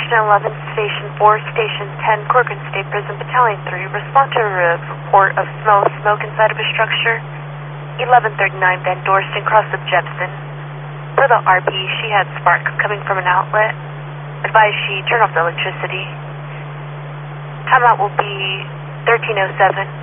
Station 11, Station 4, Station 10, Corcoran State Prison, Battalion 3. Respond to a report of smoke inside of a structure. 1139 Van Dorston, cross of Jepson. For the RP, she had sparks coming from an outlet. Advise she turn off the electricity. Timeout will be 13:07.